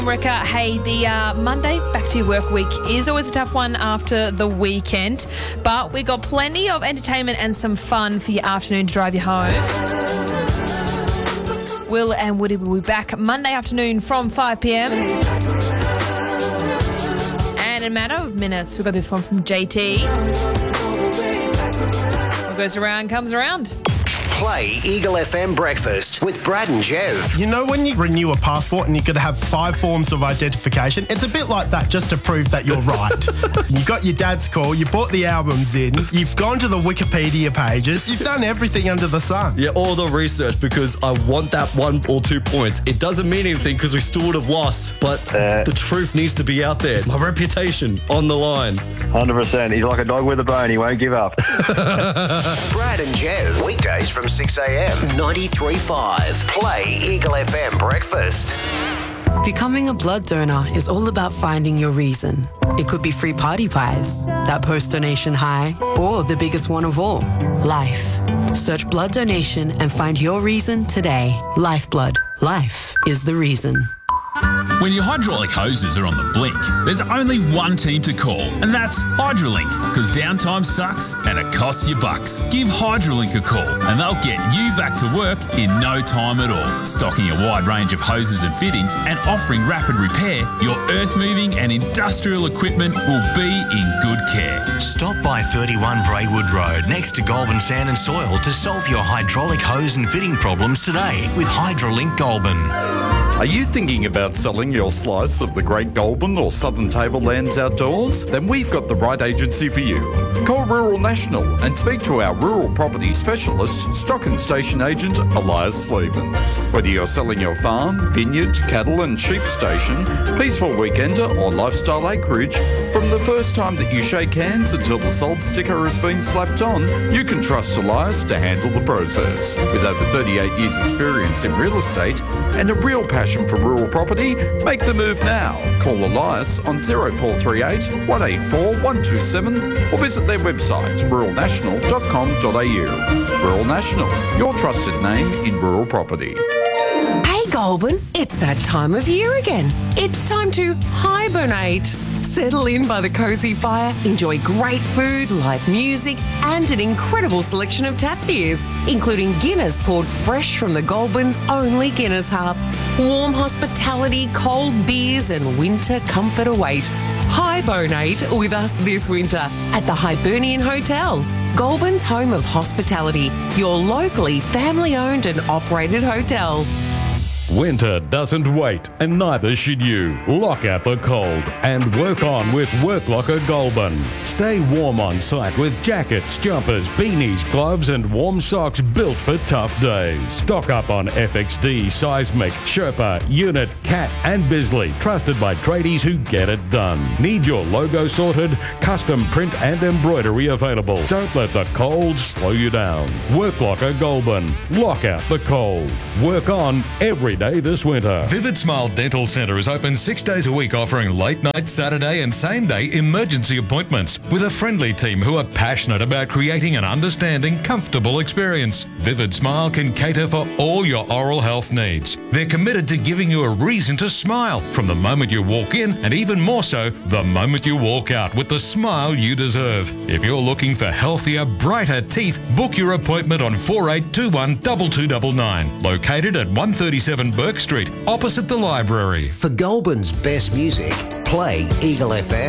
Rika, hey, the Monday back to your work week is always a tough one after the weekend, but we got plenty of entertainment and some fun for your afternoon to drive you home. Will and Woody will be back Monday afternoon from 5 p.m. And in a matter of minutes, we've got this one from JT. What goes around comes around. Play Eagle FM Breakfast with Brad and Jev. You know when you renew a passport and you've got to have 5 forms of identification? It's a bit like that just to prove that you're right. You got your dad's call, you bought the albums in, you've gone to the Wikipedia pages, you've done everything under the sun. Yeah, all the research because I want that 1 or 2 points. It doesn't mean anything because we still would have lost, but the truth needs to be out there. It's my reputation on the line. 100%. He's like a dog with a bone. He won't give up. Brad and Jev, weekdays from 6 a.m. 93.5. Play Eagle FM Breakfast. Becoming a blood donor is all about finding your reason. It could be free party pies, that post-donation high, or the biggest one of all, life. Search blood donation and find your reason today. Lifeblood. Life is the reason. When your hydraulic hoses are on the blink, there's only one team to call, and that's Hydrolink, because downtime sucks and it costs you bucks. Give Hydrolink a call, and they'll get you back to work in no time at all. Stocking a wide range of hoses and fittings and offering rapid repair, your earth-moving and industrial equipment will be in good care. Stop by 31 Braywood Road next to Goulburn Sand and Soil to solve your hydraulic hose and fitting problems today with Hydrolink Goulburn. Are you thinking about selling your slice of the Great Goulburn or Southern Tablelands outdoors? Then we've got the right agency for you. Call Rural National and speak to our rural property specialist, stock and station agent Elias Sleeman. Whether you're selling your farm, vineyard, cattle and sheep station, peaceful weekender or lifestyle acreage, from the first time that you shake hands until the sold sticker has been slapped on, you can trust Elias to handle the process. With over 38 years experience in real estate and a real passion for rural property, make the move now. Call Elias on 0438 184 127 or visit their website ruralnational.com.au. Rural National, your trusted name in rural property. Hey Goulburn, it's that time of year again. It's time to hibernate. Settle in by the cosy fire, enjoy great food, live music, and an incredible selection of tap beers, including Guinness poured fresh from the Goulburn's only Guinness Hub. Warm hospitality, cold beers, and winter comfort await. Hibernate with us this winter at the Hibernian Hotel, Goulburn's home of hospitality, your locally family-owned and operated hotel. Winter doesn't wait, and neither should you. Lock out the cold and work on with Work Locker Goulburn. Stay warm on site with jackets, jumpers, beanies, gloves and warm socks built for tough days. Stock up on FXD, Seismic, Sherpa, Unit, Cat and Bisley. Trusted by tradies who get it done. Need your logo sorted? Custom print and embroidery available. Don't let the cold slow you down. Work Locker Goulburn. Lock out the cold. Work on every day this winter. Vivid Smile Dental Centre is open 6 days a week, offering late night, Saturday and same day emergency appointments with a friendly team who are passionate about creating an understanding, comfortable experience. Vivid Smile can cater for all your oral health needs. They're committed to giving you a reason to smile from the moment you walk in and even more so the moment you walk out with the smile you deserve. If you're looking for healthier, brighter teeth, book your appointment on 4821 2299, located at 137 Burke Street, opposite the library. For Goulburn's best music, play Eagle FM.